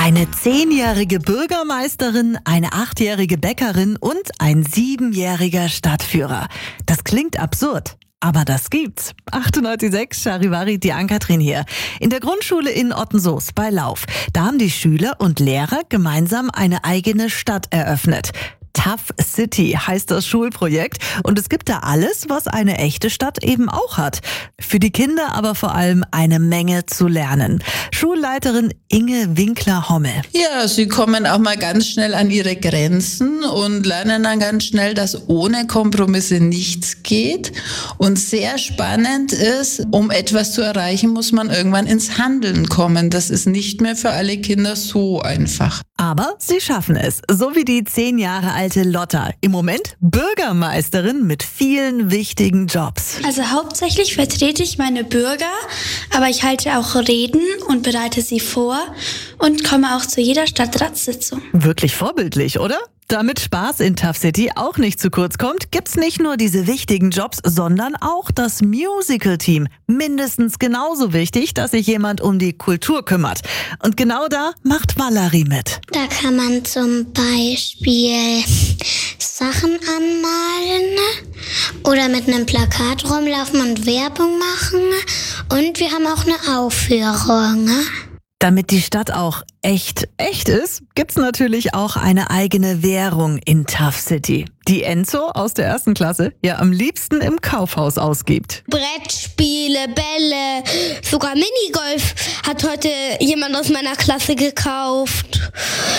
Eine 10-jährige Bürgermeisterin, eine 8-jährige Bäckerin und ein 7-jähriger Stadtführer. Das klingt absurd. Aber das gibt's. 98.6 Charivari, die Ann-Kathrin hier. In der Grundschule in Ottensoos bei Lauf. Da haben die Schüler und Lehrer gemeinsam eine eigene Stadt eröffnet. Tough City heißt das Schulprojekt und es gibt da alles, was eine echte Stadt eben auch hat. Für die Kinder aber vor allem eine Menge zu lernen. Schulleiterin Inge Winkler-Hommel. Ja, sie kommen auch mal ganz schnell an ihre Grenzen und lernen dann ganz schnell, dass ohne Kompromisse nichts geht. Und sehr spannend ist, um etwas zu erreichen, muss man irgendwann ins Handeln kommen. Das ist nicht mehr für alle Kinder so einfach. Aber sie schaffen es, so wie die 10 Jahre alte Lotta. Im Moment Bürgermeisterin mit vielen wichtigen Jobs. Also hauptsächlich vertrete ich meine Bürger, aber ich halte auch Reden und bereite sie vor und komme auch zu jeder Stadtratssitzung. Wirklich vorbildlich, oder? Damit Spaß in Tough City auch nicht zu kurz kommt, gibt's nicht nur diese wichtigen Jobs, sondern auch das Musical-Team. Mindestens genauso wichtig, dass sich jemand um die Kultur kümmert. Und genau da macht Valerie mit. Da kann man zum Beispiel Sachen anmalen oder mit einem Plakat rumlaufen und Werbung machen. Und wir haben auch eine Aufführung. Damit die Stadt auch echt ist, gibt's natürlich auch eine eigene Währung in Tough City, die Enzo aus der 1. Klasse ja am liebsten im Kaufhaus ausgibt. Brettspiele, Bälle, sogar Minigolf hat heute jemand aus meiner Klasse gekauft.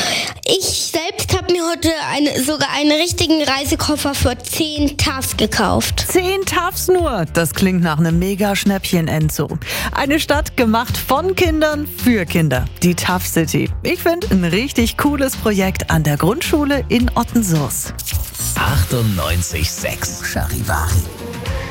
Ich selbst habe mir heute sogar einen richtigen Reisekoffer für 10 Tuffs gekauft. 10 Tuffs nur, das klingt nach einem Mega-Schnäppchen, Enzo. Eine Stadt gemacht von Kindern für Kinder, die Tough City. Ich finde, ein richtig cooles Projekt an der Grundschule in Ottensoos. 98.6 Charivari.